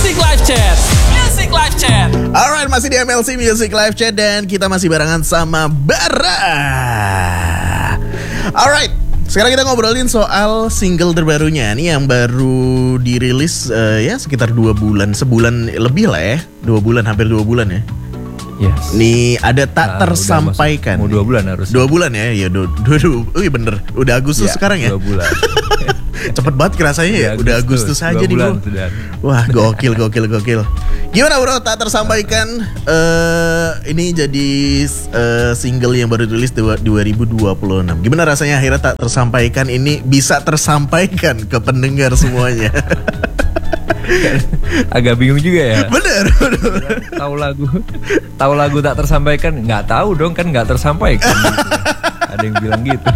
Music Live Chat. Music Live Chat. Alright, masih di MLC Music Live Chat dan kita masih barengan sama Bara. Alright, sekarang kita ngobrolin soal single terbarunya nih yang baru dirilis ya sekitar 2 bulan, sebulan lebih lah ya, 2 bulan, hampir 2 bulan ya. Yes. Nih ada tak tersampaikan. Mau 2 bulan harus. 2 bulan ya, ya bener. Udah Agustus Ya, sekarang ya. 2 bulan. Cepet banget kerasanya ya. Udah Agustus aja nih bro. Sudah. Wah gokil. Gimana bro, tak tersampaikan ini jadi single yang baru dirilis 2026. Gimana rasanya akhirnya tak tersampaikan ini bisa tersampaikan ke pendengar semuanya? Agak bingung juga ya. Bener. Tahu lagu tak tersampaikan, nggak tahu dong kan nggak tersampaikan. Gitu. Ada yang bilang gitu.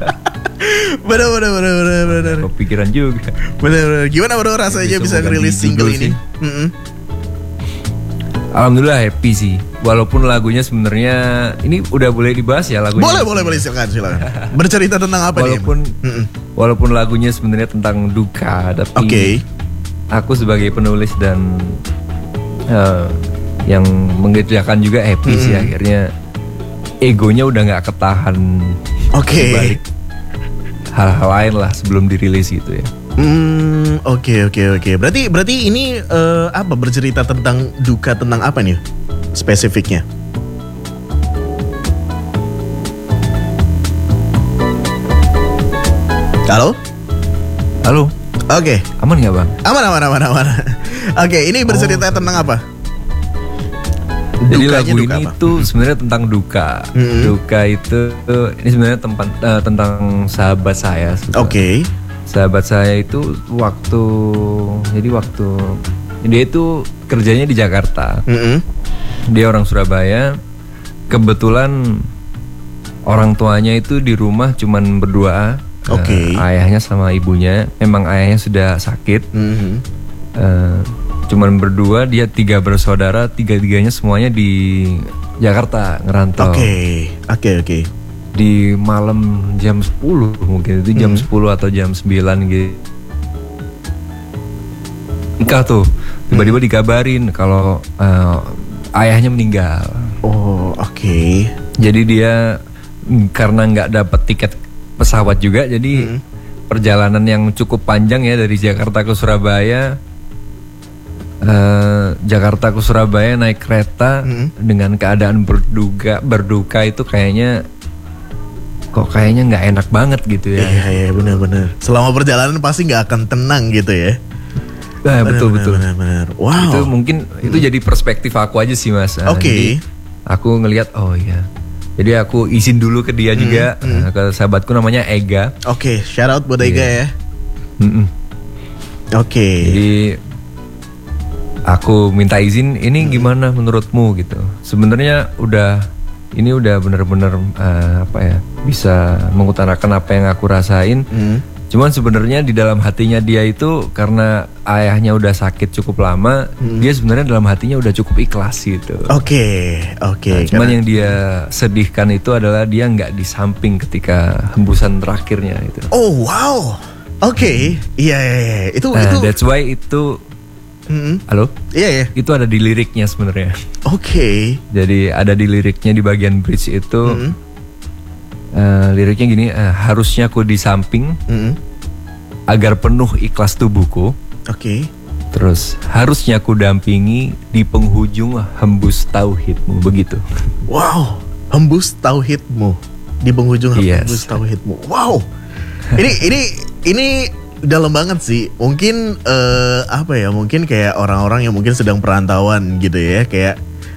Bener. Kepikiran juga. Bener. Gimana bro rasanya bisa ngerilis single ini? Alhamdulillah happy sih. Walaupun lagunya sebenarnya ini udah boleh dibahas ya lagunya. Boleh silakan. Bercerita tentang apa nih? Walaupun lagunya sebenarnya tentang duka, tapi Oke. aku sebagai penulis dan yang mengerjakan juga happy sih akhirnya egonya udah nggak ketahan. Oke. Balik hal-hal lain lah sebelum dirilis gitu ya. Oke. Berarti ini apa bercerita tentang duka tentang apa nih spesifiknya? Halo? Oke. Aman nggak bang? Aman. Oke, ini bercerita tentang apa? Jadi Dukanya lagu duka ini apa? tuh sebenarnya tentang duka. Duka itu ini sebenarnya tentang sahabat saya. Oke. Sahabat saya itu dia itu kerjanya di Jakarta. Dia orang Surabaya. Kebetulan orang tuanya itu di rumah cuman berdua. Oke. Ayahnya sama ibunya. Memang ayahnya sudah sakit. Cuman berdua, dia 3 bersaudara, 3-tiganya semuanya di Jakarta ngerantau. Oke. Di malam jam 10 mungkin itu jam 10 atau jam 9 gitu. Nikah tuh tiba-tiba dikabarin kalau ayahnya meninggal. Oh, oke. Jadi dia karena nggak dapat tiket pesawat juga, jadi perjalanan yang cukup panjang ya dari Jakarta ke Surabaya. Jakarta ke Surabaya naik kereta dengan keadaan berduka itu kayaknya nggak enak banget gitu ya. Iya benar. Selama perjalanan pasti nggak akan tenang gitu ya. Betul. Benar. Wow. Itu mungkin itu jadi perspektif aku aja sih mas. Oke. Jadi aku ngelihat oh iya. Jadi aku izin dulu ke dia juga, ke sahabatku namanya Ega. Oke, shout out buat Ega ya. Oke. Jadi aku minta izin, ini gimana menurutmu gitu. Sebenarnya ini udah benar-benar bisa mengutarakan apa yang aku rasain. Cuman sebenarnya di dalam hatinya dia itu karena ayahnya udah sakit cukup lama, dia sebenarnya dalam hatinya udah cukup ikhlas gitu. Oke. Nah, cuman yang dia sedihkan itu adalah dia nggak di samping ketika hembusan terakhirnya itu. Oh wow. Oke. Iya. Itu. That's why itu. Halo? Iya. Itu ada di liriknya sebenarnya. Oke. Jadi ada di liriknya di bagian bridge itu. Liriknya gini, harusnya aku di samping agar penuh ikhlas tubuhku. Oke. Terus harusnya aku dampingi di penghujung hembus tauhidmu, begitu. Wow, hembus tauhidmu di penghujung hembus tauhidmu. Wow. Ini dalam banget sih. Mungkin mungkin kayak orang-orang yang mungkin sedang perantauan gitu ya, kayak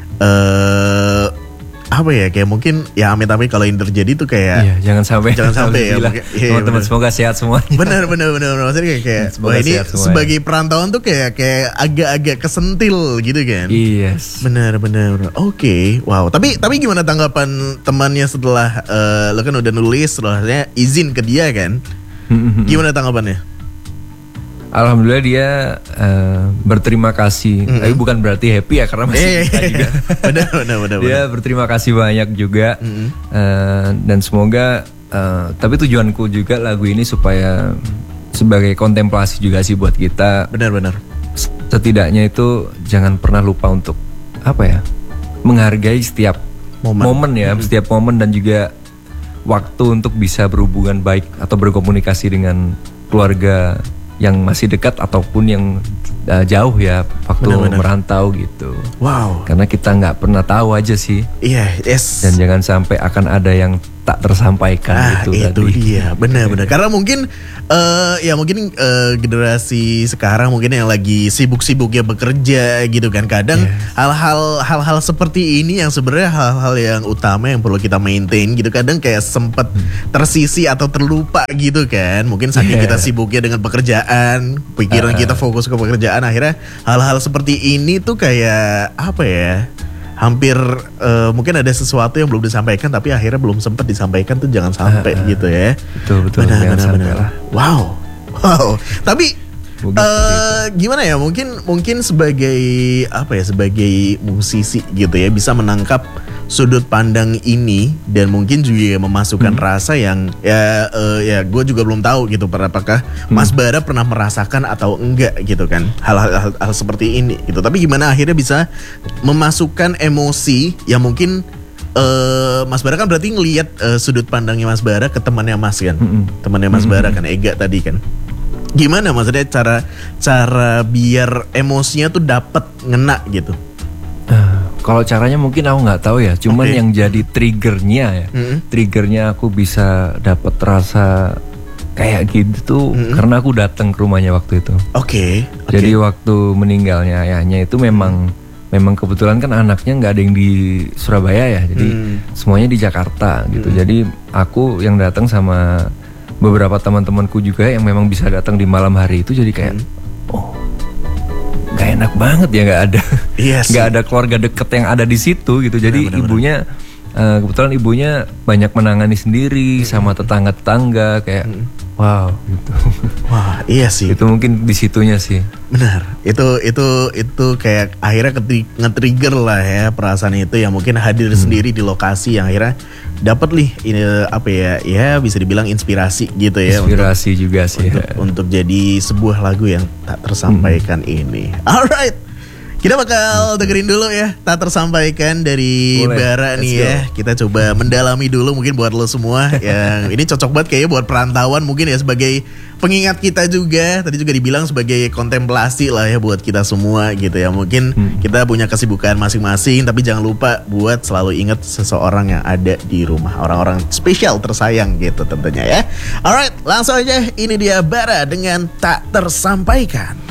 kayak mungkin ya amit-amit kalau ini terjadi tuh kayak jangan sampai ya teman-teman semoga sehat semuanya. Benar maksudnya kayak wah ini sebagai perantauan tuh kayak agak-agak kesentil gitu kan. Yes. Benar. Oke. Wow, tapi gimana tanggapan temannya setelah lo kan udah nulis setelahnya izin ke dia kan? Gimana tanggapannya? Alhamdulillah dia berterima kasih. Tapi bukan berarti happy ya karena masih kita juga. Benar. Dia berterima kasih banyak juga. Dan semoga tapi tujuanku juga lagu ini supaya sebagai kontemplasi juga sih buat kita. Benar. setidaknya itu jangan pernah lupa untuk apa ya, menghargai setiap momen ya, setiap momen, dan juga waktu untuk bisa berhubungan baik atau berkomunikasi dengan keluarga yang masih dekat ataupun yang jauh ya, waktu merantau gitu. Wow. Karena kita nggak pernah tahu aja sih. Iya, yes. Dan jangan sampai akan ada yang tak tersampaikan itu tadi. Dia, benar-benar. Karena mungkin generasi sekarang mungkin yang lagi sibuk-sibuknya bekerja gitu kan. Kadang hal-hal seperti ini yang sebenarnya hal-hal yang utama yang perlu kita maintain gitu. Kadang kayak sempet tersisi atau terlupa gitu kan. Mungkin saking kita sibuknya dengan pekerjaan, pikiran kita fokus ke pekerjaan, akhirnya hal-hal seperti ini tuh kayak apa ya? Hampir mungkin ada sesuatu yang belum disampaikan tapi akhirnya belum sempat disampaikan, tuh jangan sampai gitu ya. Betul. Benar. Wow. Tapi gimana ya? Mungkin sebagai apa ya? Sebagai musisi gitu ya, bisa menangkap sudut pandang ini dan mungkin juga memasukkan rasa yang ya gue juga belum tahu gitu, apakah Mas Bara pernah merasakan atau enggak gitu kan hal-hal seperti ini gitu. Tapi gimana akhirnya bisa memasukkan emosi yang mungkin Mas Bara kan berarti ngelihat sudut pandangnya Mas Bara ke temannya Mas kan, temannya Mas Bara kan, Ega tadi kan. Gimana maksudnya cara biar emosinya tuh dapat ngena gitu? Kalau caranya mungkin aku nggak tahu ya, cuman yang jadi triggernya ya, triggernya aku bisa dapat rasa kayak gitu tuh karena aku datang ke rumahnya waktu itu. Jadi waktu meninggalnya ayahnya itu memang kebetulan kan anaknya nggak ada yang di Surabaya ya, jadi semuanya di Jakarta gitu. Jadi aku yang datang sama beberapa teman-temanku juga yang memang bisa datang di malam hari itu, jadi kayak gak enak banget ya, nggak ada keluarga deket yang ada di situ gitu. Jadi ibunya kebetulan ibunya banyak menangani sendiri sama tetangga kayak wow gitu. Wah, iya sih. Itu mungkin di situnya sih. Benar. Itu kayak akhirnya nge-trigger lah ya perasaan itu, yang mungkin hadir sendiri di lokasi yang akhirnya dapat ini apa ya bisa dibilang inspirasi gitu ya. Inspirasi juga sih. Untuk jadi sebuah lagu yang tak tersampaikan ini. Alright. Kita bakal dengerin dulu ya Tak Tersampaikan dari Bara nih ya. Kita coba mendalami dulu mungkin buat lo semua yang ini cocok banget kayaknya buat perantauan mungkin ya, sebagai pengingat kita juga. Tadi juga dibilang sebagai kontemplasi lah ya buat kita semua gitu ya. Mungkin kita punya kesibukan masing-masing, tapi jangan lupa buat selalu ingat seseorang yang ada di rumah, orang-orang spesial tersayang gitu tentunya ya. Alright, langsung aja, ini dia Bara dengan Tak Tersampaikan.